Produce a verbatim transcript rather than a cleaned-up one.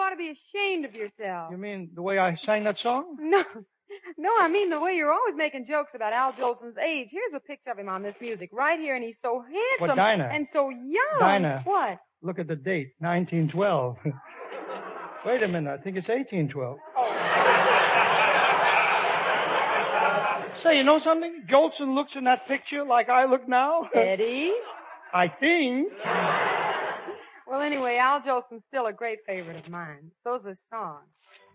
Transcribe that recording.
ought to be ashamed of yourself. You mean the way I sang that song? No. No, I mean the way you're always making jokes about Al Jolson's age. Here's a picture of him on this music right here, and he's so handsome. What, Dinah? And so young. Dinah. What? Look at the date, nineteen twelve. Wait a minute, I think it's eighteen twelve. Oh. Say, you know something? Jolson looks in that picture like I look now. Eddie? I think. Well, anyway, Al Jolson's still a great favorite of mine. So's this song.